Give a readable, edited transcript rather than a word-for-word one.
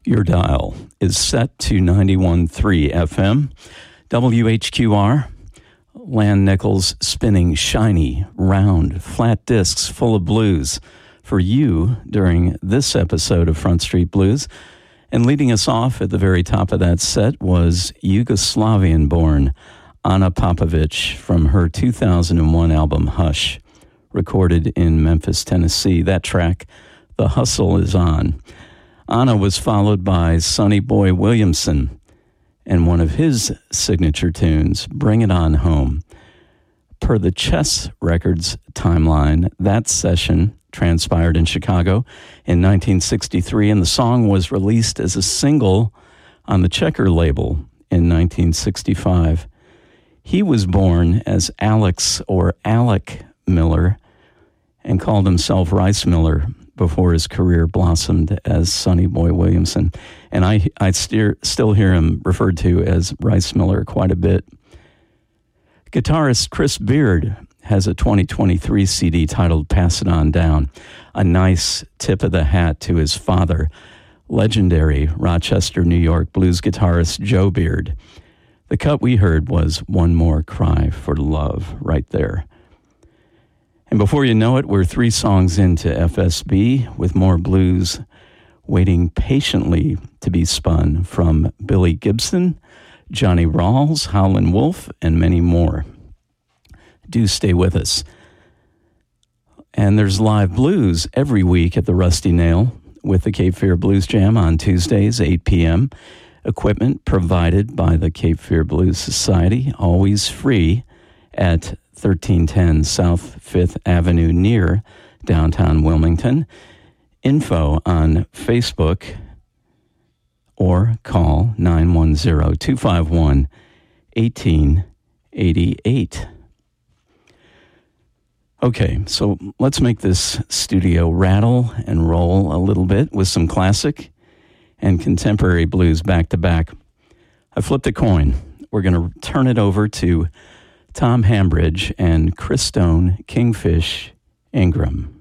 Your dial is set to 91.3 FM, WHQR. Lan Nichols spinning shiny, round, flat discs full of blues for you during this episode of Front Street Blues. And leading us off at the very top of that set was Yugoslavian-born Ana Popovic from her 2001 album Hush, recorded in Memphis, Tennessee. That track, The Hustle Is On. Ana was followed by Sonny Boy Williamson and one of his signature tunes, Bring It On Home. Per the Chess Records timeline, that session transpired in Chicago in 1963, and the song was released as a single on the Checker label in 1965. He was born as Alex or Alec Miller and called himself Rice Miller before his career blossomed as Sonny Boy Williamson. And I still hear him referred to as Rice Miller quite a bit. Guitarist Chris Beard has a 2023 CD titled Pass It On Down, a nice tip of the hat to his father, legendary Rochester, New York blues guitarist Joe Beard. The cut we heard was One More Cry for Love right there. And before you know it, we're 3 songs into FSB with more blues waiting patiently to be spun from Billy Gibson, Johnny Rawls, Howlin' Wolf, and many more. Do stay with us. And there's live blues every week at the Rusty Nail with the Cape Fear Blues Jam on Tuesdays, 8 p.m. Equipment provided by the Cape Fear Blues Society, always free at 1310 South 5th Avenue near downtown Wilmington. Info on Facebook or call 910-251-1888. Okay, so let's make this studio rattle and roll a little bit with some classic and contemporary blues back to back. I flipped a coin. We're going to turn it over to Tom Hambridge and Christone Kingfish Ingram.